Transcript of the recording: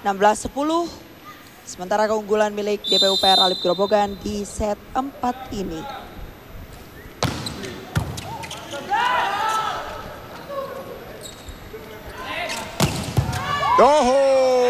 16-10. Sementara keunggulan milik DPUPR Alif Grobogan di set 4 ini. Oh,